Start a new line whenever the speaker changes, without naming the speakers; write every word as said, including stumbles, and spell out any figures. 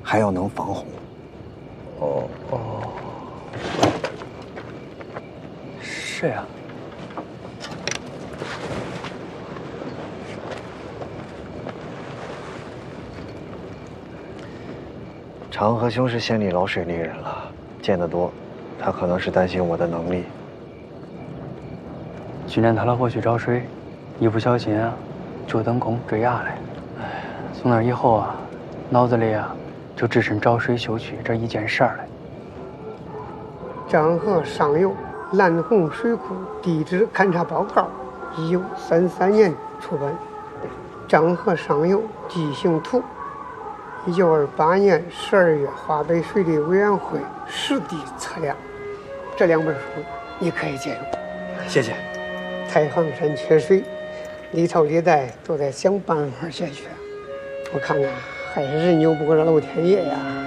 还要能防洪。
哦哦，是呀。
长河兄是县里老水利人了，见得多，他可能是担心我的能力。
去年他老婆去找水，一不小心啊，就等空坠崖了。哎，从那以后啊，脑子里啊，就只剩找水修渠这一件事儿了。
漳河上游蓝洪水库地质勘察报告，一九三三年出版。漳河上游地形图，一九二八年十二月华北水利委员会实地测量。这两本书你可以借用。
谢谢。
太行山缺水，历朝历代都在想办法解决。我看看，还是人有不过这老天爷呀。